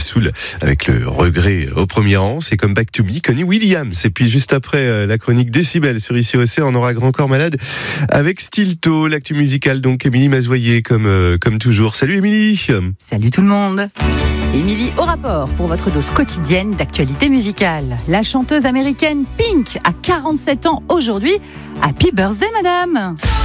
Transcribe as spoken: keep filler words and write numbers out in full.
soul avec le regret au premier rang. C'est comme Back to Me, Connie Williams. Et puis juste après la chronique Décibel sur I C O C, on aura Grand Corps Malade avec Stilto, l'actu musicale. Donc Émilie Mazoyer comme, euh, comme toujours. Salut Émilie. Salut tout le monde. Émilie au rapport pour votre dose quotidienne d'actualité musicale. La chanteuse américaine Pink a quarante-sept ans aujourd'hui. Happy birthday madame.